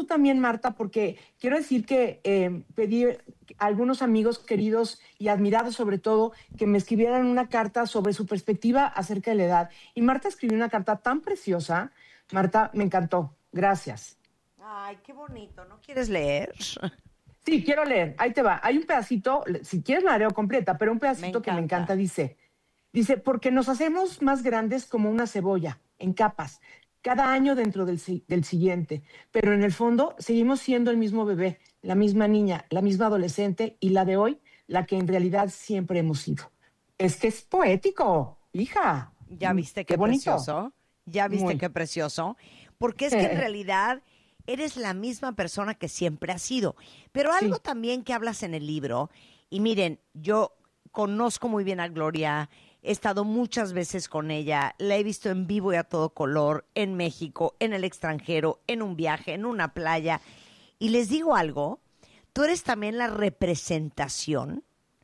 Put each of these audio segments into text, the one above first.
tú también, Marta, porque quiero decir que pedí a algunos amigos queridos y admirados sobre todo que me escribieran una carta sobre su perspectiva acerca de la edad. Y Marta escribió una carta tan preciosa. Marta, me encantó. Gracias. Ay, qué bonito. ¿No quieres leer? Sí, quiero leer. Ahí te va. Hay un pedacito, si quieres la leo completa, pero un Me pedacito que me encanta. encanta. Dice, porque nos hacemos más grandes como una cebolla, en capas, cada año dentro del siguiente, pero en el fondo seguimos siendo el mismo bebé, la misma niña, la misma adolescente y la de hoy, la que en realidad siempre hemos sido. Es que es poético, hija. ¿Ya viste Qué qué bonito. precioso? ¿Ya viste Muy. qué precioso? Porque es que en realidad eres la misma persona que siempre has sido. Pero algo Sí, también que hablas en el libro, y miren, yo conozco muy bien a Gloria, he estado muchas veces con ella, la he visto en vivo y a todo color, en México, en el extranjero, en un viaje, en una playa. Y les digo algo, tú eres también la representación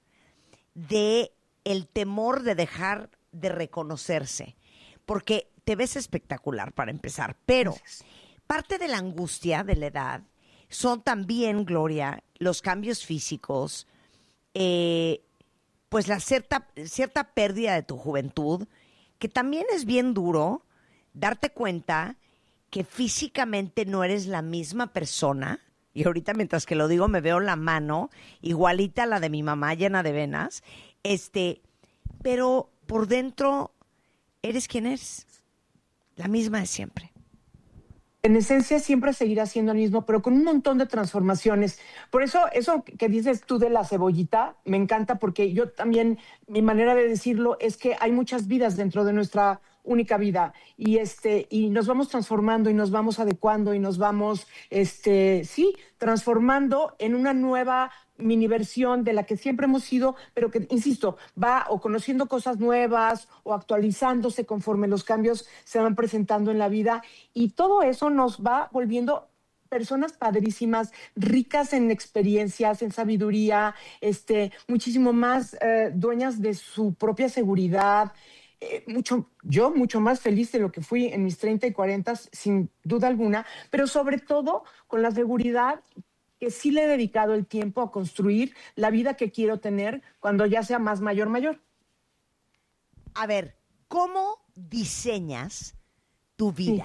de el temor de dejar de reconocerse, porque te ves espectacular para empezar, pero gracias. parte de la angustia de la edad son también, Gloria, los cambios físicos, eh, pues la cierta pérdida de tu juventud, que también es bien duro darte cuenta que físicamente no eres la misma persona. Y ahorita mientras que lo digo me veo la mano igualita a la de mi mamá llena de venas, pero por dentro eres quien eres, la misma de siempre. En esencia siempre seguirá siendo el mismo, pero con un montón de transformaciones. Por eso que dices tú de la cebollita, me encanta porque yo también, mi manera de decirlo es que hay muchas vidas dentro de nuestra única vida y nos vamos transformando y nos vamos adecuando y nos vamos, sí, transformando en una nueva mini versión de la que siempre hemos sido, pero que, insisto, va o conociendo cosas nuevas o actualizándose conforme los cambios se van presentando en la vida y todo eso nos va volviendo personas padrísimas, ricas en experiencias, en sabiduría, muchísimo más dueñas de su propia seguridad. Yo mucho más feliz de lo que fui en mis 30 y 40, sin duda alguna, pero sobre todo con la seguridad que sí le he dedicado el tiempo a construir la vida que quiero tener cuando ya sea más mayor, mayor. A ver, ¿cómo diseñas tu vida? Sí.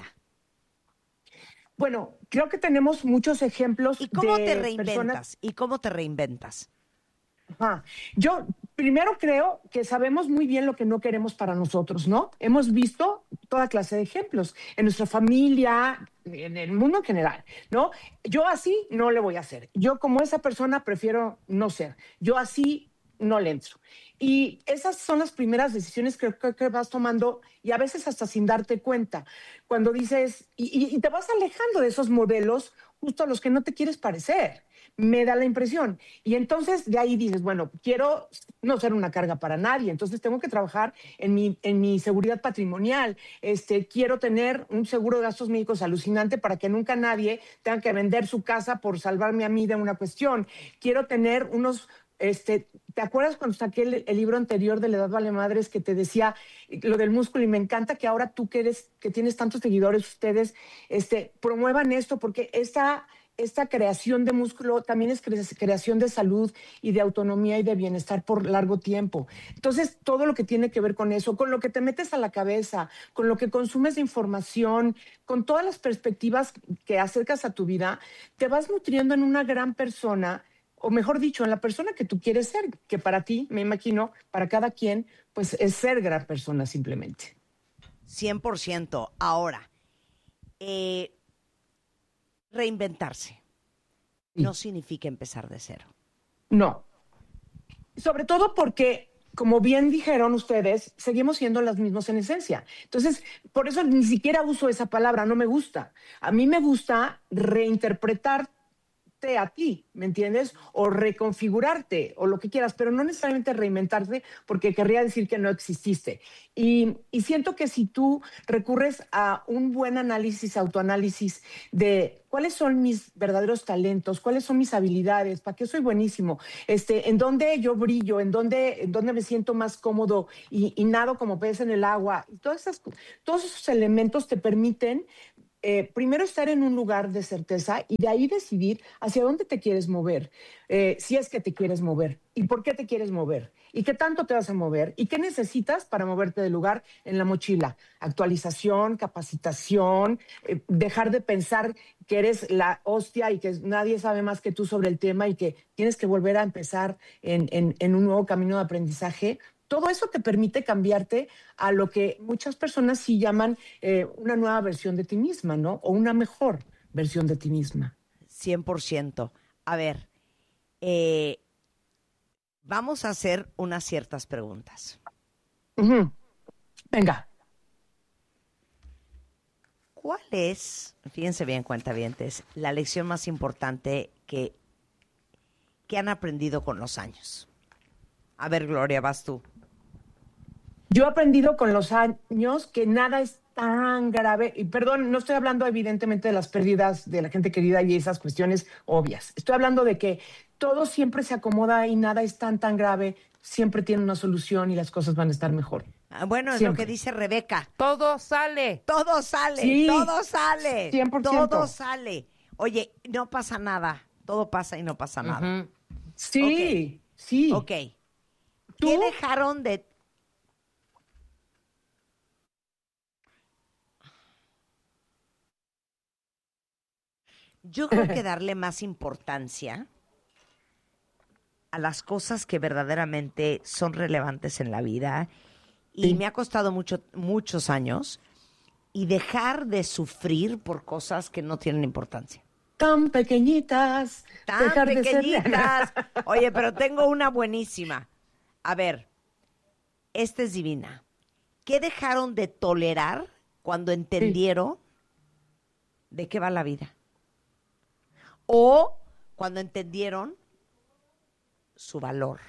Bueno, creo que tenemos muchos ejemplos ¿Y cómo te de personas. reinventas? ¿Y cómo te reinventas? Ajá. Yo primero creo que sabemos muy bien lo que no queremos para nosotros, ¿no? Hemos visto toda clase de ejemplos en nuestra familia, en el mundo en general, ¿no? Yo así no le voy a hacer. Yo como esa persona prefiero no ser. Yo así no le entro. Y esas son las primeras decisiones que vas tomando y a veces hasta sin darte cuenta. Cuando dices, y te vas alejando de esos modelos justo a los que no te quieres parecer. Me da la impresión. Y entonces de ahí dices, bueno, quiero no ser una carga para nadie, entonces tengo que trabajar en mi seguridad patrimonial. Quiero tener un seguro de gastos médicos alucinante para que nunca nadie tenga que vender su casa por salvarme a mí de una cuestión. Quiero tener unos ¿te acuerdas cuando saqué el libro anterior de La Edad Vale Madres que te decía lo del músculo? Y me encanta que ahora tú que tienes tantos seguidores, ustedes promuevan esto, porque esta creación de músculo también es creación de salud y de autonomía y de bienestar por largo tiempo. Entonces, todo lo que tiene que ver con eso, con lo que te metes a la cabeza, con lo que consumes de información, con todas las perspectivas que acercas a tu vida, te vas nutriendo en una gran persona, o mejor dicho, en la persona que tú quieres ser, que para ti, me imagino, para cada quien, pues es ser gran persona simplemente. 100%. Ahora, eh, reinventarse no Sí. significa empezar de cero. No, sobre todo porque, como bien dijeron ustedes, seguimos siendo las mismas en esencia. Entonces, por eso ni siquiera uso esa palabra, no me gusta. A mí me gusta reinterpretar a ti, ¿me entiendes? O reconfigurarte o lo que quieras, pero no necesariamente reinventarte porque querría decir que no exististe. Y siento que si tú recurres a un buen análisis, autoanálisis de cuáles son mis verdaderos talentos, cuáles son mis habilidades, para qué soy buenísimo, en dónde yo brillo, en dónde me siento más cómodo y nado como pez en el agua, todos esos elementos te permiten primero estar en un lugar de certeza y de ahí decidir hacia dónde te quieres mover, si es que te quieres mover y por qué te quieres mover y qué tanto te vas a mover y qué necesitas para moverte del lugar en la mochila. Actualización, capacitación, dejar de pensar que eres la hostia y que nadie sabe más que tú sobre el tema y que tienes que volver a empezar en un nuevo camino de aprendizaje. Todo eso te permite cambiarte a lo que muchas personas sí llaman una nueva versión de ti misma, ¿no? O una mejor versión de ti misma. 100%. A ver, vamos a hacer unas ciertas preguntas. Ujú. Venga. ¿Cuál es, fíjense bien, cuentavientes, la lección más importante que han aprendido con los años? A ver, Gloria, vas tú. Yo he aprendido con los años que nada es tan grave, y perdón, no estoy hablando evidentemente de las pérdidas de la gente querida y esas cuestiones obvias. Estoy hablando de que todo siempre se acomoda y nada es tan grave, siempre tiene una solución y las cosas van a estar mejor. Bueno, es Siempre. lo que dice Rebeca. Todo sale. Todo sale, Sí, todo sale. 100%. Todo sale. Oye, no pasa nada. Todo pasa y no pasa nada. Ujú. Sí, sí. Ok. ¿Tú? ¿Qué dejaron de...? Yo creo que darle más importancia a las cosas que verdaderamente son relevantes en la vida, y Sí. me ha costado muchos años, y dejar de sufrir por cosas que no tienen importancia. Tan pequeñitas. Tan dejar de ser- pequeñitas. Oye, pero tengo una buenísima. A ver, esta es divina. ¿Qué dejaron de tolerar cuando entendieron de qué va la vida? O cuando entendieron su valor.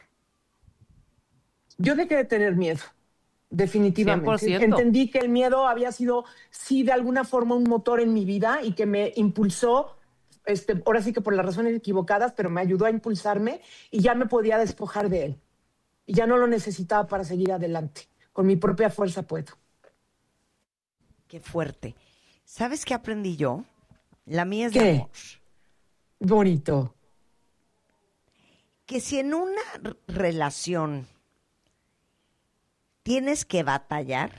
Yo dejé de tener miedo, definitivamente. 100%. Entendí que el miedo había sido, sí, de alguna forma un motor en mi vida y que me impulsó, ahora sí que por las razones equivocadas, pero me ayudó a impulsarme y ya me podía despojar de él. Y ya no lo necesitaba para seguir adelante. Con mi propia fuerza puedo. Qué fuerte. ¿Sabes qué aprendí yo? La mía es ¿Qué? de amor. Bonito. Que si en una relación tienes que batallar,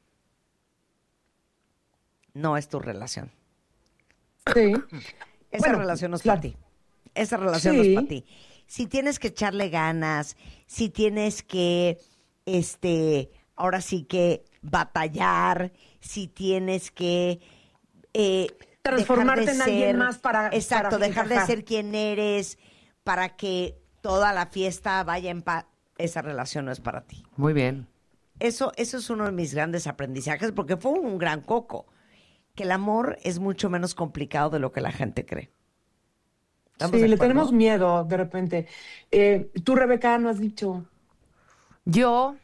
no es tu relación. Sí. Esa Bueno, relación no es claro. para ti. Esa relación no es Sí. para ti. Si tienes que echarle ganas, si tienes que, ahora sí que batallar, si tienes que Transformarte dejar de en alguien ser- más para exacto, dejar de encajar. ser quien eres para que toda la fiesta vaya en paz. Esa relación no es para ti. Muy bien. Eso es uno de mis grandes aprendizajes, porque fue un gran coco. Que el amor es mucho menos complicado de lo que la gente cree. ¿Estamos Sí, de le acuerdo? tenemos miedo de repente. Tú, Rebeca, no has dicho. Yo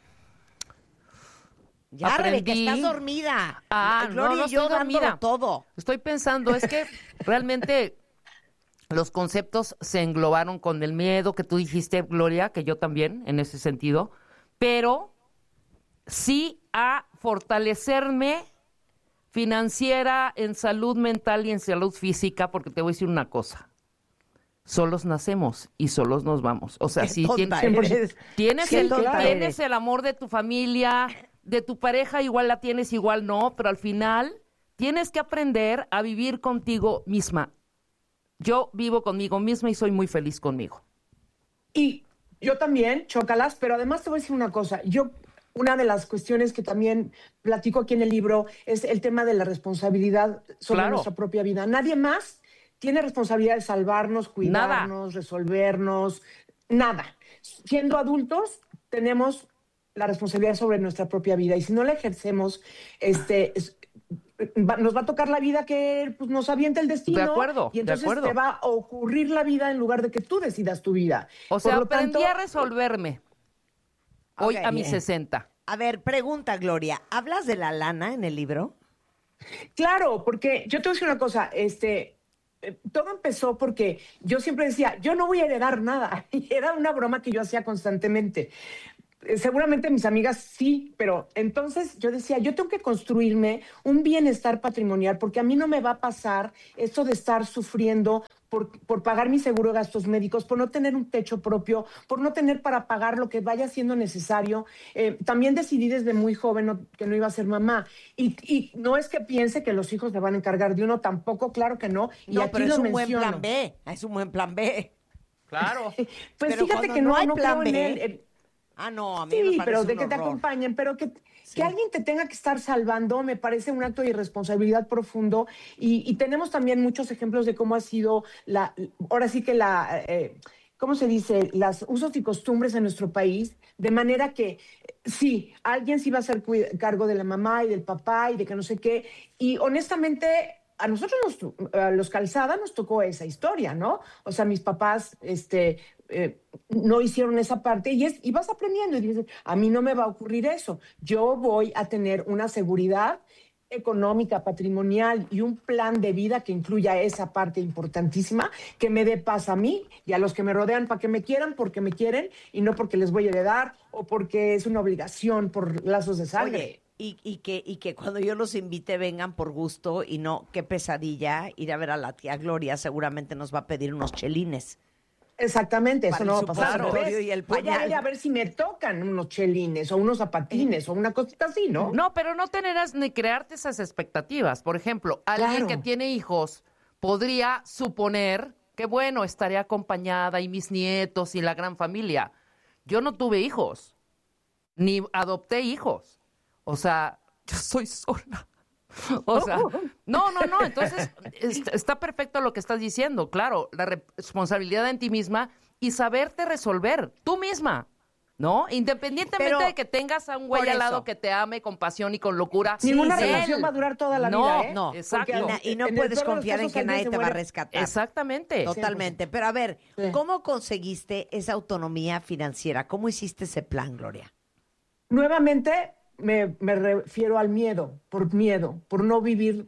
Ya, Rebeca, aprendí- estás dormida. Ah, Gloria no y yo estoy dándolo dormida. todo. Estoy pensando, es que realmente los conceptos se englobaron con el miedo que tú dijiste, Gloria, que yo también, en ese sentido, pero sí a fortalecerme financiera, en salud mental y en salud física, porque te voy a decir una cosa. Solos nacemos y solos nos vamos. O sea, Qué sí tonta tienes, eres. tienes, Qué el, tonta tienes eres. el amor de tu familia, de tu pareja, igual la tienes, igual no, pero al final tienes que aprender a vivir contigo misma. Yo vivo conmigo misma y soy muy feliz conmigo. Y yo también, chócalas, pero además te voy a decir una cosa. Una de las cuestiones que también platico aquí en el libro es el tema de la responsabilidad sobre Claro. nuestra propia vida. Nadie más tiene responsabilidad de salvarnos, cuidarnos, resolvernos, nada. Siendo adultos, tenemos la responsabilidad sobre nuestra propia vida y si no la ejercemos, nos va a tocar la vida que pues, nos avienta el destino. De acuerdo, y entonces de acuerdo. te va a ocurrir la vida en lugar de que tú decidas tu vida. O sea, Por lo aprendí tanto, a resolverme hoy Ok. a mis Bien. 60. A ver, pregunta, Gloria. ¿Hablas de la lana en el libro? claro, porque yo te voy a decir una cosa, todo empezó porque yo siempre decía, yo no voy a heredar nada, y era una broma que yo hacía constantemente. Seguramente mis amigas sí, pero entonces yo decía, yo tengo que construirme un bienestar patrimonial porque a mí no me va a pasar esto de estar sufriendo por pagar mi seguro de gastos médicos, por no tener un techo propio, por no tener para pagar lo que vaya siendo necesario. También decidí desde muy joven que no iba a ser mamá. Y no es que piense que los hijos se van a encargar de uno, tampoco, claro que no. Y No, aquí pero es lo un buen menciono. plan B. Es un buen plan B. Claro. Pues Pero fíjate cuando que no hay no plan creo en B, él. Ah, no, a mí me Sí, parece pero de un que te horror. acompañen, pero que alguien te tenga que estar salvando me parece un acto de irresponsabilidad profundo y tenemos también muchos ejemplos de cómo ha sido ahora sí que ¿cómo se dice? Las usos y costumbres en nuestro país, de manera que sí, alguien sí va a hacer cargo de la mamá y del papá y de que no sé qué, y honestamente a nosotros, a los Calzada, nos tocó esa historia, ¿no? O sea, mis papás, no hicieron esa parte y vas aprendiendo y dices, a mí no me va a ocurrir eso. Yo voy a tener una seguridad económica, patrimonial y un plan de vida que incluya esa parte importantísima que me dé paz a mí y a los que me rodean para que me quieran porque me quieren y no porque les voy a heredar o porque es una obligación por lazos de sangre. Oye, y que cuando yo los invite vengan por gusto y no, qué pesadilla ir a ver a la tía Gloria, seguramente nos va a pedir unos chelines. Exactamente, eso Para no el va a pasar. supositorio y el Voy a pañal. ir a ver si me tocan unos chelines o unos zapatines o una cosita así, ¿no? No, pero no tenerás ni crearte esas expectativas. Por ejemplo, alguien Claro. que tiene hijos podría suponer que, bueno, estaré acompañada y mis nietos y la gran familia. Yo no tuve hijos, ni adopté hijos. O sea, yo soy sola. O sea, no. Entonces, está perfecto lo que estás diciendo. Claro, la responsabilidad en ti misma y saberte resolver tú misma, ¿no? Independientemente Pero, de que tengas a un güey por al lado eso. que te ame con pasión y con locura. Ninguna sí. relación va a durar toda la No, vida, ¿eh? No, exacto. Porque y no en el puedes peor de los confiar en casos, que alguien nadie se te va a muere. rescatar. Exactamente. Totalmente. Pero a ver, Sí. ¿cómo conseguiste esa autonomía financiera? ¿Cómo hiciste ese plan, Gloria? Nuevamente me refiero al miedo, por no vivir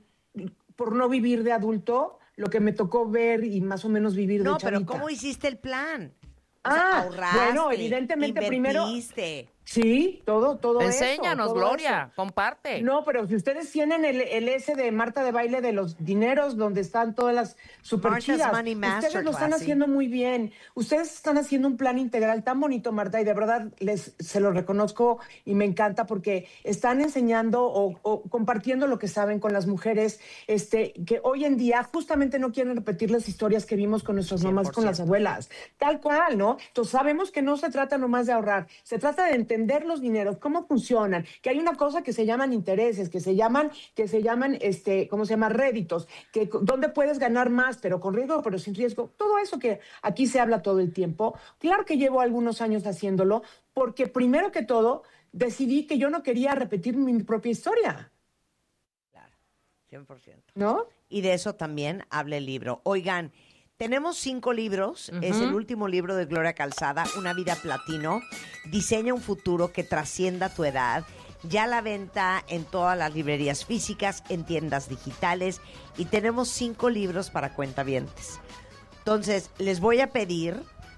de adulto lo que me tocó ver y más o menos vivir de No, chavita. pero ¿cómo hiciste el plan? O sea, ahorraste, bueno, evidentemente primero invertiste. sí, todo Enséñanos, eso, todo Gloria, eso. comparte. No, pero si ustedes tienen el ese de Marta de Baile de los dineros, donde están todas las super Martha's chidas, Money ustedes lo están Masterclass, sí. haciendo muy bien. Ustedes están haciendo un plan integral tan bonito, Marta, y de verdad se lo reconozco y me encanta porque están enseñando o compartiendo lo que saben con las mujeres, que hoy en día justamente no quieren repetir las historias que vimos con nuestras mamás, con las 100%. abuelas. Tal cual, ¿no? Entonces sabemos que no se trata nomás de ahorrar, se trata de entender los dineros, cómo funcionan, que hay una cosa que se llaman intereses, que se llaman, ¿cómo se llama? Réditos, donde puedes ganar más, pero con riesgo, pero sin riesgo. Todo eso que aquí se habla todo el tiempo. Claro que llevo algunos años haciéndolo, porque primero que todo decidí que yo no quería repetir mi propia historia, Claro, 100%. ¿no? Y de eso también habla el libro. Oigan, tenemos 5 libros. Es el último libro de Gloria Calzada, Una vida platino. Diseña un futuro que trascienda tu edad. Ya a la venta en todas las librerías físicas, en tiendas digitales. Y tenemos 5 libros para cuentavientes. Entonces, les voy a pedir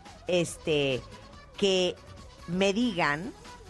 que me digan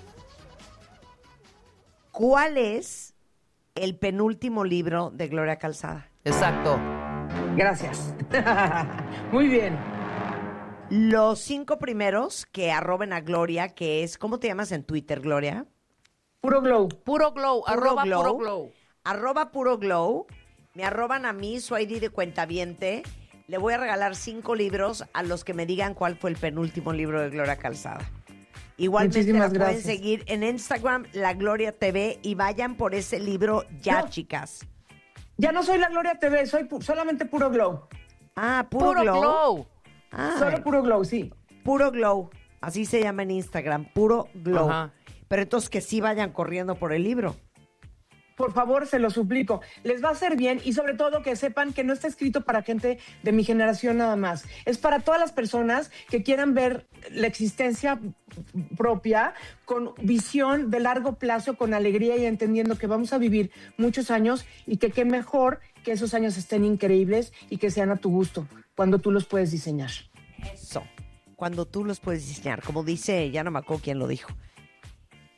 cuál es el penúltimo libro de Gloria Calzada. Exacto. Gracias. Muy bien. Los 5 primeros que arroben a Gloria, que es, ¿cómo te llamas en Twitter, Gloria? Puro glow. Puro glow, arroba puro glow. Arroba puro glow. Me arroban a mí, su ID de cuentaviente. Le voy a regalar 5 libros a los que me digan cuál fue el penúltimo libro de Gloria Calzada. Igualmente Muchísimas la pueden gracias. seguir en Instagram, La Gloria TV, y vayan por ese libro ya, No. chicas. Ya no soy la Gloria TV, soy solamente puro glow. Ah, Puro glow. Ah, Solo puro glow, sí. Puro Glow. Así se llama en Instagram, Puro Glow. Ajá. Pero entonces que sí vayan corriendo por el libro. Por favor, se lo suplico. Les va a hacer bien y sobre todo que sepan que no está escrito para gente de mi generación nada más. Es para todas las personas que quieran ver la existencia propia con visión de largo plazo, con alegría y entendiendo que vamos a vivir muchos años y que qué mejor que esos años estén increíbles y que sean a tu gusto cuando tú los puedes diseñar. Eso. Cuando tú los puedes diseñar. Como dice, ya no me acuerdo quién lo dijo.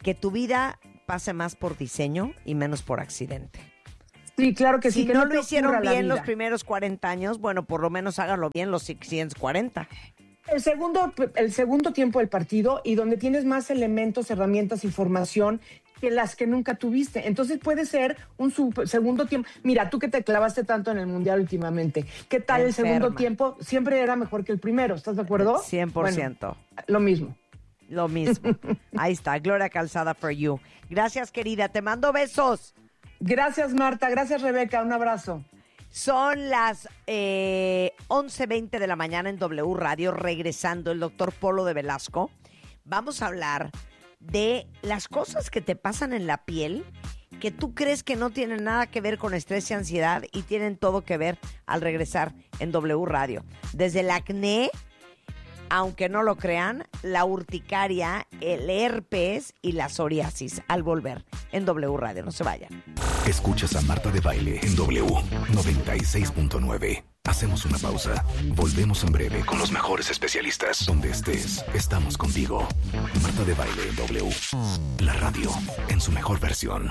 que tu vida pase más por diseño y menos por accidente. Sí, claro que sí. Si que no te lo hicieron ocurra la bien los vida. primeros 40 años, bueno, por lo menos háganlo bien los siguientes 40. El segundo tiempo del partido y donde tienes más elementos, herramientas, información que las que nunca tuviste. Entonces puede ser un segundo tiempo. Mira, tú que te clavaste tanto en el Mundial últimamente, ¿qué tal el segundo tiempo? Siempre era mejor que el primero, ¿estás de acuerdo? 100%. Bueno, lo mismo. Lo mismo. Ahí está, Gloria Calzada for you. Gracias, querida. Te mando besos. Gracias, Marta. Gracias, Rebeca. Un abrazo. Son las 11:20 de la mañana en W Radio, regresando el doctor Polo de Velasco. Vamos a hablar de las cosas que te pasan en la piel que tú crees que no tienen nada que ver con estrés y ansiedad y tienen todo que ver al regresar en W Radio. Desde el acné, aunque no lo crean, la urticaria, el herpes y la psoriasis al volver en W Radio. No se vayan. Escuchas a Marta de Baile en W 96.9. Hacemos una pausa. Volvemos en breve con los mejores especialistas. Donde estés, estamos contigo. Marta de Baile en W. La radio en su mejor versión.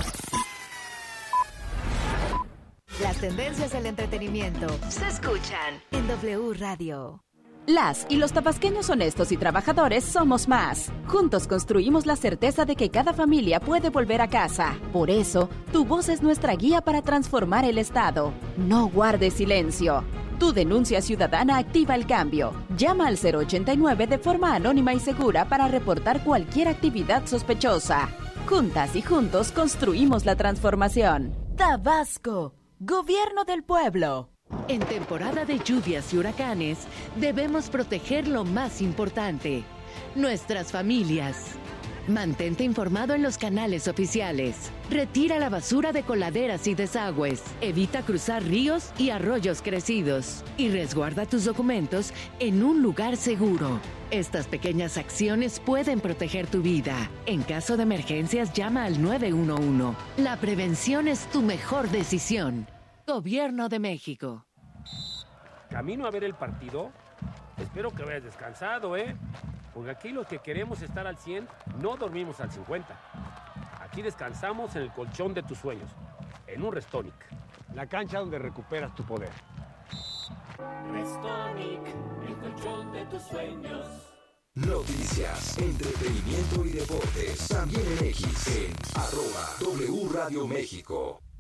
Las tendencias del entretenimiento se escuchan en W Radio. Las y los tabasqueños honestos y trabajadores somos más. Juntos construimos la certeza de que cada familia puede volver a casa. Por eso, tu voz es nuestra guía para transformar el Estado. No guardes silencio. Tu denuncia ciudadana activa el cambio. Llama al 089 de forma anónima y segura para reportar cualquier actividad sospechosa. Juntas y juntos construimos la transformación. Tabasco, Gobierno del Pueblo. En temporada de lluvias y huracanes, debemos proteger lo más importante, nuestras familias. Mantente informado en los canales oficiales. Retira la basura de coladeras y desagües. Evita cruzar ríos y arroyos crecidos. Y resguarda tus documentos en un lugar seguro. Estas pequeñas acciones pueden proteger tu vida. En caso de emergencias, llama al 911. La prevención es tu mejor decisión. Gobierno de México. Camino a ver el partido. Espero que vayas descansado, ¿eh? Porque aquí los que queremos estar al 100 no dormimos al 50. Aquí descansamos en el colchón de tus sueños, en un Restonic. La cancha donde recuperas tu poder. Restonic, el colchón de tus sueños. Noticias, entretenimiento y deportes. También en X, en @W Radio México.